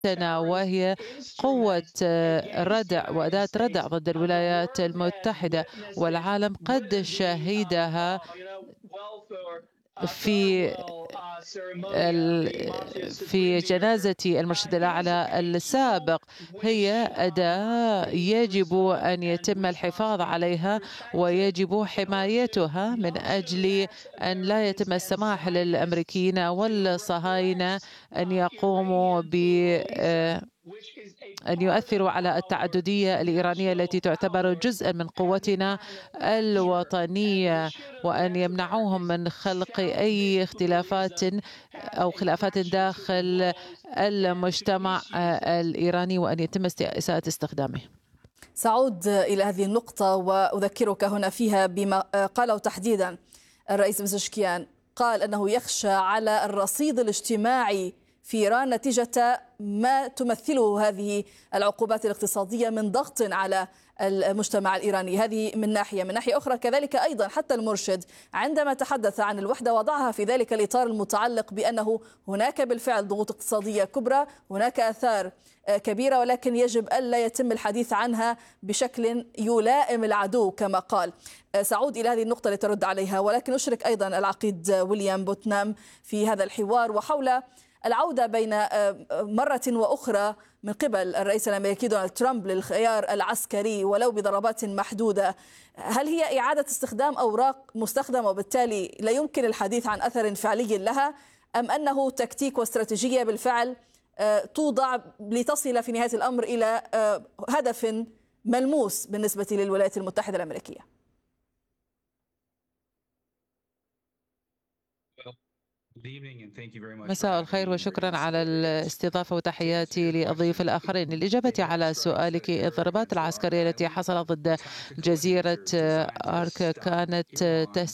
وهي قوة ردع وأداة ردع ضد الولايات المتحدة، والعالم قد شهدها في في جنازة المرشد الأعلى السابق. هي أداة يجب أن يتم الحفاظ عليها ويجب حمايتها من أجل أن لا يتم السماح للأمريكيين والصهاينة أن يقوموا أن يؤثروا على التعددية الإيرانية التي تعتبر جزءا من قوتنا الوطنية، وأن يمنعوهم من خلق أي اختلافات أو خلافات داخل المجتمع الإيراني، وأن يتم إساءة استخدامه. سأعود إلى هذه النقطة وأذكرك هنا فيها بما قاله تحديدا الرئيس بزشكيان. قال أنه يخشى على الرصيد الاجتماعي في إيران نتيجة ما تمثله هذه العقوبات الاقتصادية من ضغط على المجتمع الإيراني. هذه من ناحية أخرى كذلك أيضا حتى المرشد عندما تحدث عن الوحدة وضعها في ذلك الإطار المتعلق بأنه هناك بالفعل ضغوط اقتصادية كبرى، هناك آثار كبيرة، ولكن يجب ألا يتم الحديث عنها بشكل يلائم العدو كما قال. سأعود إلى هذه النقطة لترد عليها، ولكن أشرك أيضا العقيد ويليام بوتنام في هذا الحوار وحول العودة بين مرة وأخرى من قبل الرئيس الأمريكي دونالد ترامب للخيار العسكري ولو بضربات محدودة. هل هي إعادة استخدام أوراق مستخدمة وبالتالي لا يمكن الحديث عن أثر فعلي لها، أم أنه تكتيك واستراتيجية بالفعل توضع لتصل في نهاية الأمر إلى هدف ملموس بالنسبة للولايات المتحدة الأمريكية؟ مساء الخير وشكرا على الاستضافة وتحياتي للضيوف الآخرين. للإجابة على سؤالك، الضربات العسكرية التي حصلت ضد جزيرة آرك كانت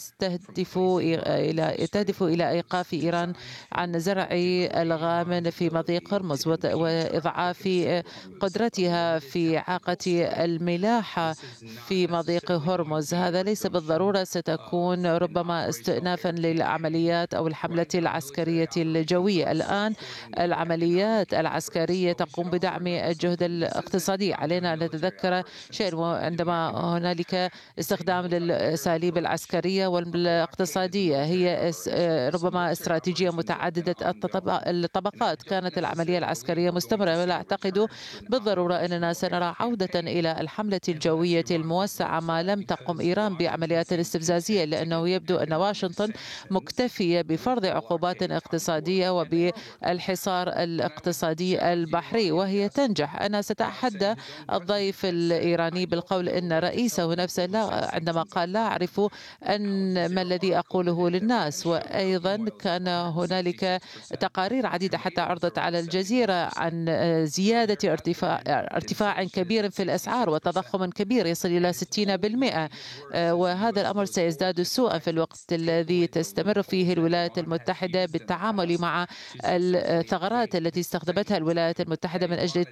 تهدف إلى إيقاف إيران عن زرع الغام في مضيق هرمز وإضعاف قدرتها في إعاقة الملاحة في مضيق هرمز. هذا ليس بالضرورة ستكون ربما استئنافا للعمليات أو الحملة العسكرية الجوية. الآن العمليات العسكرية تقوم بدعم الجهد الاقتصادي. علينا أن نتذكر شيء، عندما هنالك استخدام للأساليب العسكرية والاقتصادية هي ربما استراتيجية متعددة الطبقات. كانت العملية العسكرية مستمرة، ولا أعتقد بالضرورة أننا سنرى عودة إلى الحملة الجوية الموسعة ما لم تقم إيران بعمليات استفزازية، لأنه يبدو أن واشنطن مكتفية بفرض عقوبات اقتصادية وبالحصار الاقتصادي البحري وهي تنجح. أنا سأتحدى الضيف الإيراني بالقول إن رئيسه نفسه عندما قال لا أعرف ما الذي أقوله للناس. وأيضا كان هنالك تقارير عديدة حتى عرضت على الجزيرة عن زيادة ارتفاع كبير في الأسعار وتضخم كبير يصل إلى 60%، وهذا الأمر سيزداد سوءا في الوقت الذي تستمر فيه الولايات المتحدة بالتعامل مع الثغرات التي استخدمتها الولايات المتحدة من أجل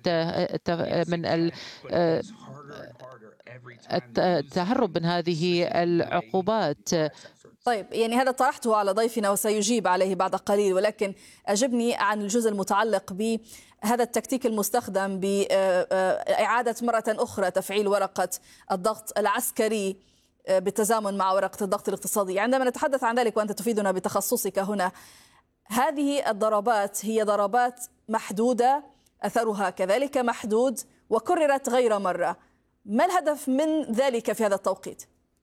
التهرب من هذه العقوبات. طيب، يعني هذا طرحته على ضيفنا وسيجيب عليه بعد قليل، ولكن أجبني عن الجزء المتعلق بهذا التكتيك المستخدم بإعادة مرة أخرى تفعيل ورقة الضغط العسكري بالتزامن مع ورقة الضغط الاقتصادي. عندما نتحدث عن ذلك وأنت تفيدنا بتخصصك هنا، هذه الضربات هي ضربات محدودة، أثرها كذلك محدود وكررت غير مرة. ما الهدف من ذلك في هذا التوقيت؟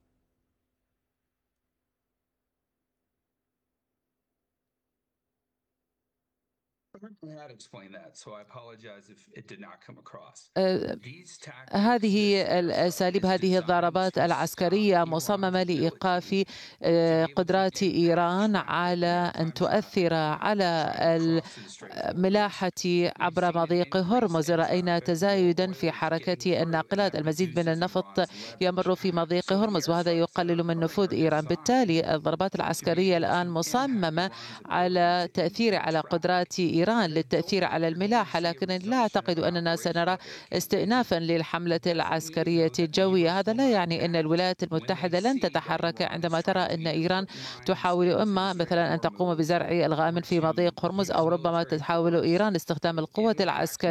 هذه الأساليب، هذه الضربات العسكرية مصممة لإيقاف قدرات إيران على أن تؤثر على الملاحة عبر مضيق هرمز. رأينا تزايدا في حركة الناقلات، المزيد من النفط يمر في مضيق هرمز وهذا يقلل من نفوذ إيران. بالتالي الضربات العسكرية الآن مصممة على تأثير على قدرات إيران للتأثير على الملاحة، لكن لا أعتقد أننا سنرى استئنافا للحملة العسكرية الجوية. هذا لا يعني أن الولايات المتحدة لن تتحرك عندما ترى أن إيران تحاول إما مثلا أن تقوم بزرع الغام في مضيق هرمز، أو ربما تحاول إيران استخدام القوة العسكرية